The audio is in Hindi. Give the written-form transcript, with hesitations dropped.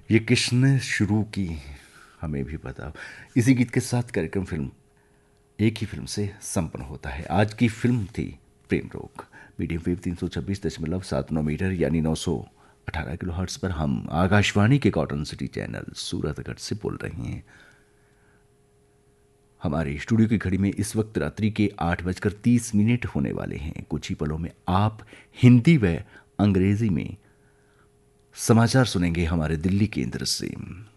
ये किसने शुरू की, हमें भी पता। इसी गीत के साथ कार्यक्रम फिल्म एक ही फिल्म से संपन्न होता है। आज की फिल्म थी प्रेम रोग। मीडियम वेव 326.79 मीटर यानी 918 किलो हर्ट्स पर हम आकाशवाणी के कॉटन सिटी चैनल सूरतगढ़ से बोल रहे हैं। हमारे स्टूडियो की घड़ी में इस वक्त रात्रि के 8:30 होने वाले हैं। कुछ ही पलों में आप हिंदी व अंग्रेजी में समाचार सुनेंगे हमारे दिल्ली केंद्र से।